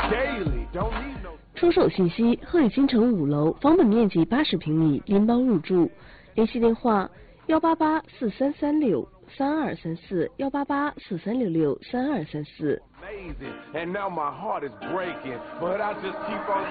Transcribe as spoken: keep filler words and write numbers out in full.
出售信息：鹤宇新城五楼，房本面积八十平米，拎包入住。联系电话：幺八八四三三六三二三四，幺八八四三六六三二三四。